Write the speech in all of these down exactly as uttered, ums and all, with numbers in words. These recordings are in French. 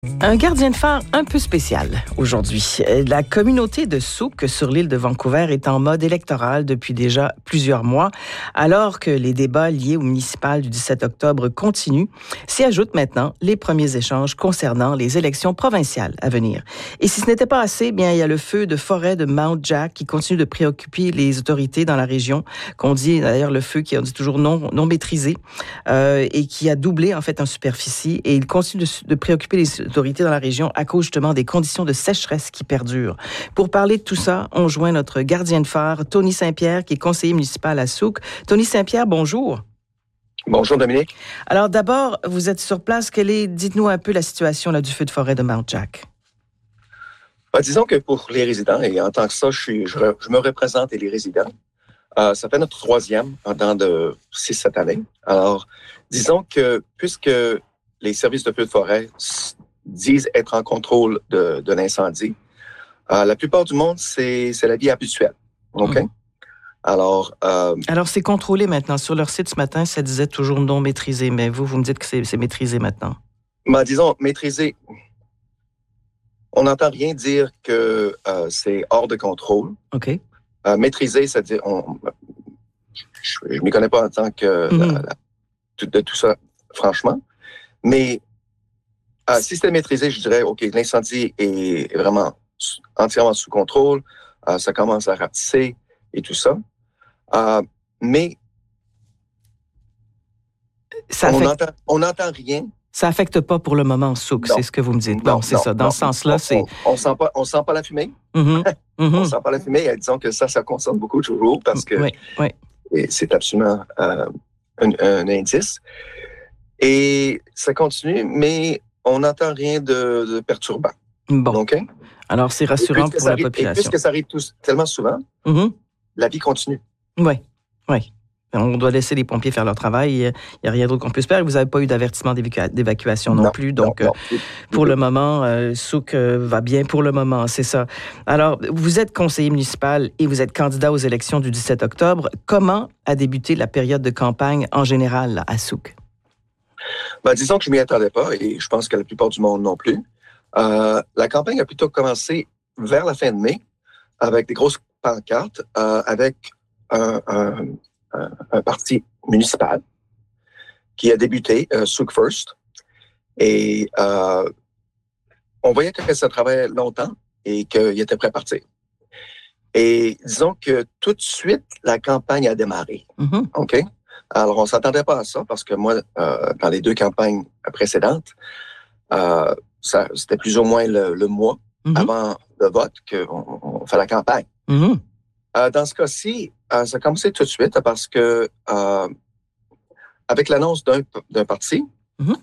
Un gardien de phare un peu spécial aujourd'hui. La communauté de Souk sur l'île de Vancouver est en mode électoral depuis déjà plusieurs mois, alors que les débats liés au municipal du dix-sept octobre continuent. S'y ajoutent maintenant les premiers échanges concernant les élections provinciales à venir. Et si ce n'était pas assez, bien il y a le feu de forêt de Mount Jack qui continue de préoccuper les autorités dans la région, qu'on dit d'ailleurs le feu qui on dit toujours non non maîtrisé euh, et qui a doublé en fait en superficie, et il continue de, de préoccuper les autorités dans la région à cause justement des conditions de sécheresse qui perdurent. Pour parler de tout ça, on joint notre gardien de phare, Tony Saint-Pierre, qui est conseiller municipal à Souk. Tony Saint-Pierre, bonjour. Bonjour Dominique. Alors d'abord, vous êtes sur place. Quelle est, dites-nous un peu la situation là, du feu de forêt de Mount Jack. Ben, disons que pour les résidents, et en tant que ça, je, suis, je, je me représente et les résidents, euh, ça fait notre troisième pendant de six sept années. Alors, disons que puisque les services de feu de forêt disent être en contrôle de, de l'incendie, euh, la plupart du monde, c'est, c'est la vie habituelle. OK? Mmh. Alors, euh, Alors, c'est contrôlé maintenant. Sur leur site ce matin, ça disait toujours non maîtrisé, mais vous, vous me dites que c'est, c'est maîtrisé maintenant. Ben, disons, maîtrisé. On n'entend rien dire que euh, c'est hors de contrôle. OK. Euh, maîtrisé, c'est-à-dire, on, je ne m'y connais pas en tant que mmh. la, la, tout, de tout ça, franchement, mais Euh, si c'était maîtrisé, je dirais, OK, l'incendie est vraiment entièrement sous contrôle, euh, ça commence à rapetisser et tout ça. Euh, mais ça on affecte... n'entend on n'entend rien. Ça n'affecte pas pour le moment Souk, c'est ce que vous me dites. Non, bon, c'est non, ça. Dans non, ce sens-là, on, c'est... On ne sent pas, on sent pas la fumée. Mm-hmm. Mm-hmm. On ne sent pas la fumée. Et disons que ça, ça concerne beaucoup toujours parce que oui, oui. Et c'est absolument euh, un, un indice. Et ça continue, mais on n'entend rien de, de perturbant. Bon. Okay? Alors, c'est rassurant pour la arrive, population. Et puisque ça arrive tous, tellement souvent, mm-hmm. la vie continue. Oui, oui. On doit laisser les pompiers faire leur travail. Il n'y a rien d'autre qu'on peut faire. Vous n'avez pas eu d'avertissement d'évacu- d'évacuation non, non plus. Donc, non, non. Euh, pour le moment, euh, Souk euh, va bien pour le moment, c'est ça. Alors, vous êtes conseiller municipal et vous êtes candidat aux élections du dix-sept octobre. Comment a débuté la période de campagne en général là, à Souk? Ben, disons que je ne m'y attendais pas et je pense que la plupart du monde non plus. Euh, la campagne a plutôt commencé vers la fin de mai avec des grosses pancartes, euh, avec un, un, un, un parti municipal qui a débuté, euh, Souk First. Et euh, on voyait que ça travaillait longtemps et qu'il était prêt à partir. Et disons que tout de suite, la campagne a démarré. Mm-hmm. OK? Alors, on ne s'attendait pas à ça parce que moi, euh, dans les deux campagnes précédentes, euh, ça, c'était plus ou moins le, le mois mm-hmm. avant le vote qu'on on fait la campagne. Mm-hmm. Euh, dans ce cas-ci, euh, ça a commencé tout de suite parce que euh, avec l'annonce d'un, d'un parti, mm-hmm.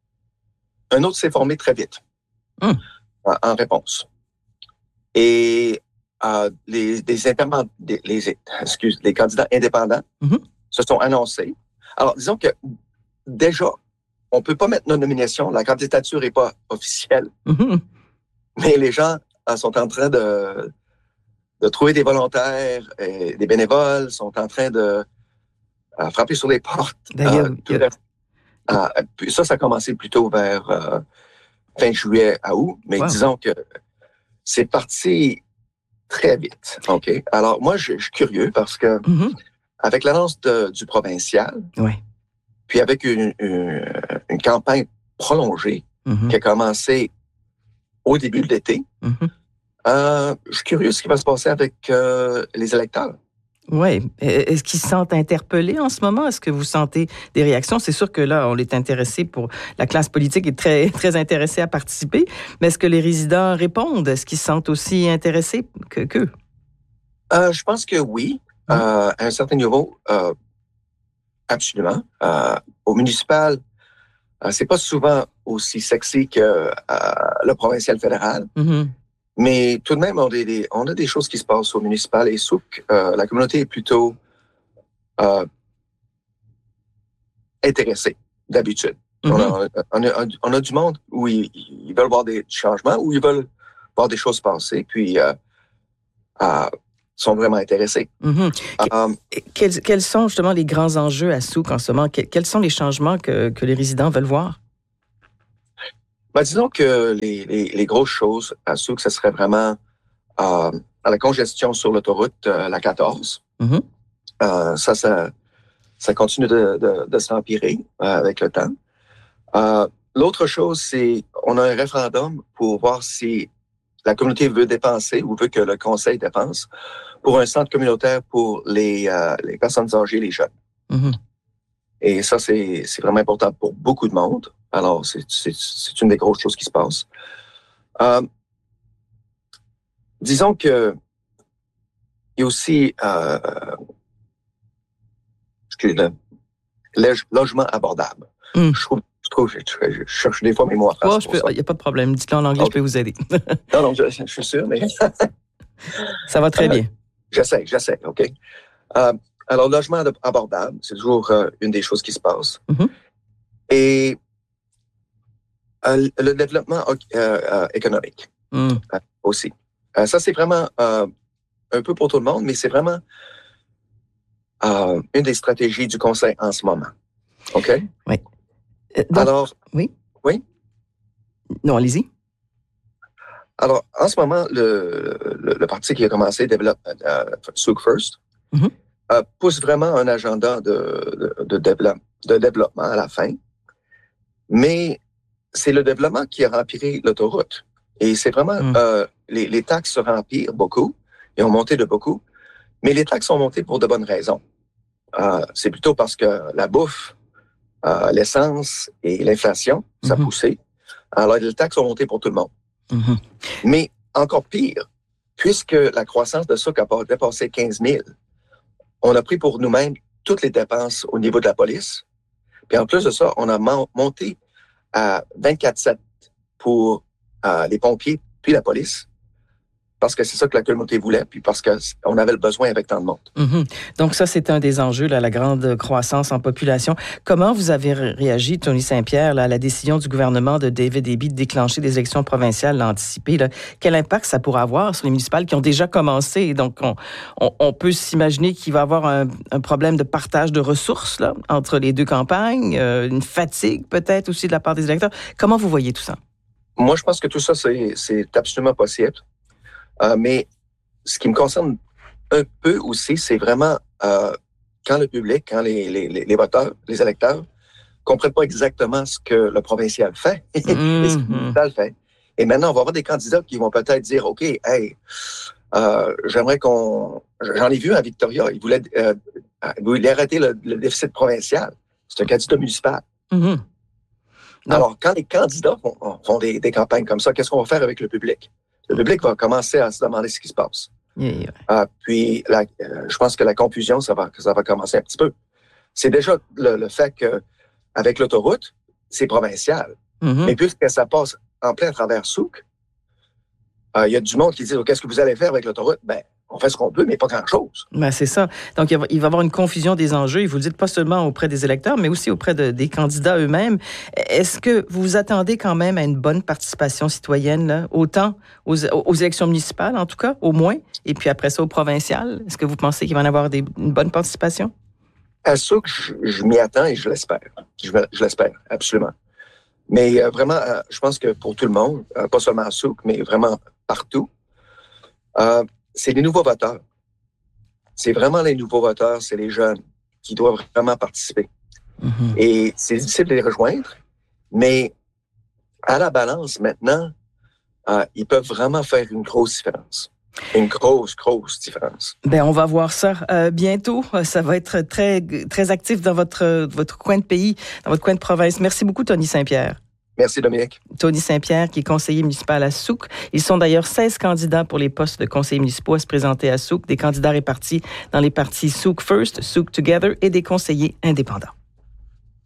un autre s'est formé très vite mm. euh, en réponse. Et euh, les, les, interment- les, les, excuse, les candidats indépendants mm-hmm. se sont annoncés. Alors, disons que déjà, on ne peut pas mettre nos nominations, la candidature n'est pas officielle, mm-hmm. mais les gens euh, sont en train de, de trouver des volontaires, et des bénévoles, sont en train de euh, frapper sur les portes. D'ailleurs, euh, euh, euh, puis ça, ça a commencé plutôt vers euh, fin juillet à août, mais wow. disons que c'est parti très vite. OK? Alors, moi, je, je suis curieux parce que mm-hmm. avec l'annonce de, du provincial, oui. puis avec une, une, une campagne prolongée mm-hmm. qui a commencé au début de l'été, mm-hmm. euh, je suis curieux ce qui va se passer avec euh, les électeurs. Oui. Est-ce qu'ils se sentent interpellés en ce moment? Est-ce que vous sentez des réactions? C'est sûr que là, on est intéressé pour... La classe politique est très, très intéressée à participer, mais est-ce que les résidents répondent? Est-ce qu'ils se sentent aussi intéressés que, qu'eux? Euh, je pense que oui. Mmh. Euh, à un certain niveau, euh, absolument. Euh, au municipal, euh, c'est pas souvent aussi sexy que euh, le provincial fédéral, mmh. mais tout de même, on a, des, on a des choses qui se passent au municipal et Souk. Euh, la communauté est plutôt euh, intéressée, d'habitude. Mmh. On, a, on, a, on a du monde où ils, ils veulent voir des changements, où ils veulent voir des choses passer, puis... Euh, euh, sont vraiment intéressés. Mm-hmm. Um, quels, quels sont justement les grands enjeux à Souk en ce moment? Quels sont les changements que, que les résidents veulent voir? Ben, disons que les, les, les grosses choses à Souk, ce serait vraiment euh, à la congestion sur l'autoroute, euh, la quatorze. Mm-hmm. Euh, ça, ça, ça continue de, de, de s'empirer euh, avec le temps. Euh, l'autre chose, c'est on a un référendum pour voir si la communauté veut dépenser ou veut que le conseil dépense pour un centre communautaire pour les, euh, les personnes âgées, les jeunes. Mm-hmm. Et ça, c'est, c'est vraiment important pour beaucoup de monde. Alors, c'est, c'est, c'est une des grosses choses qui se passe. Euh, disons que il y a aussi euh, excusez-moi, le logement abordable. Mm. Je trouve Je, trouve, je, je, je cherche des fois mes mots en français. Il oh, n'y a pas de problème. Dites-le en anglais, okay. Je peux vous aider. non, non, je, je suis sûr, mais... ça va très euh, bien. J'essaie, j'essaie, OK. Euh, alors, logement abordable, c'est toujours euh, une des choses qui se passe. Mm-hmm. Et euh, le développement euh, euh, économique mm. euh, aussi. Euh, ça, c'est vraiment euh, un peu pour tout le monde, mais c'est vraiment euh, une des stratégies du Conseil en ce moment. OK? Oui. Donc, alors, oui. Oui? Non, allez-y. Alors, en ce moment, le, le, le parti qui a commencé, Develop, euh, Souk First, mm-hmm. euh, pousse vraiment un agenda de, de, de, développe, de développement à la fin. Mais c'est le développement qui a rempli l'autoroute. Et c'est vraiment, mm. euh, les, les taxes se remplissent beaucoup, et ont monté de beaucoup, mais les taxes sont montées pour de bonnes raisons. Euh, c'est plutôt parce que la bouffe, euh, l'essence et l'inflation, ça mm-hmm. a poussé. Alors, les taxes ont monté pour tout le monde. Mm-hmm. Mais encore pire, puisque la croissance de Souk a dépassé quinze mille, on a pris pour nous-mêmes toutes les dépenses au niveau de la police. Puis en plus de ça, on a monté à vingt-quatre sept pour euh, les pompiers puis la police, parce que c'est ça que la communauté voulait, puis parce qu'on avait le besoin avec tant de monde. Mm-hmm. Donc ça, c'est un des enjeux, là, la grande croissance en population. Comment vous avez réagi, Tony Saint-Pierre, là, à la décision du gouvernement de David Eby de déclencher des élections provinciales là, anticipées? Là? Quel impact ça pourrait avoir sur les municipales qui ont déjà commencé? Donc, on, on, on peut s'imaginer qu'il va y avoir un, un problème de partage de ressources là, entre les deux campagnes, euh, une fatigue peut-être aussi de la part des électeurs. Comment vous voyez tout ça? Moi, je pense que tout ça, c'est, c'est absolument possible. Euh, mais ce qui me concerne un peu aussi, c'est vraiment euh, quand le public, quand les, les, les voteurs, les électeurs comprennent pas exactement ce que le provincial fait mm-hmm. et ce que le municipal fait. Et maintenant, on va avoir des candidats qui vont peut-être dire, OK, hey, euh, j'aimerais qu'on... J'en ai vu à Victoria, ils voulaient, euh, ils voulaient arrêter le, le déficit provincial. C'est un candidat municipal. Mm-hmm. Alors, quand les candidats font, font des, des campagnes comme ça, qu'est-ce qu'on va faire avec le public? Le public va commencer à se demander ce qui se passe. Yeah, yeah. Euh, puis, la, euh, je pense que la confusion, ça va, ça va commencer un petit peu. C'est déjà le, le fait qu'avec l'autoroute, c'est provincial. Mm-hmm. Mais puisque ça passe en plein à travers Souk, il euh, y a du monde qui dit oh, « Qu'est-ce que vous allez faire avec l'autoroute? » Ben, on fait ce qu'on peut, mais pas grand-chose. Ben, c'est ça. Donc, il va y avoir une confusion des enjeux. Et vous le dites pas seulement auprès des électeurs, mais aussi auprès de, des candidats eux-mêmes. Est-ce que vous vous attendez quand même à une bonne participation citoyenne, là, autant aux, aux élections municipales, en tout cas, au moins, et puis après ça, aux provinciales? Est-ce que vous pensez qu'il va y en avoir des, une bonne participation? À Souk, je, je m'y attends et je l'espère. Je, je l'espère, absolument. Mais euh, vraiment, euh, je pense que pour tout le monde, euh, pas seulement à Souk, mais vraiment partout, euh, c'est les nouveaux voteurs. C'est vraiment les nouveaux voteurs, c'est les jeunes qui doivent vraiment participer. Mm-hmm. Et c'est difficile de les rejoindre, mais à la balance, maintenant, euh, ils peuvent vraiment faire une grosse différence. Une grosse, grosse différence. Ben, on va voir ça euh, bientôt. Ça va être très, très actif dans votre, votre coin de pays, dans votre coin de province. Merci beaucoup, Tony Saint-Pierre. Merci, Dominique. Tony Saint-Pierre, qui est conseiller municipal à Souk. Ils sont d'ailleurs seize candidats pour les postes de conseillers municipaux à se présenter à Souk, des candidats répartis dans les partis Souk First, Souk Together et des conseillers indépendants.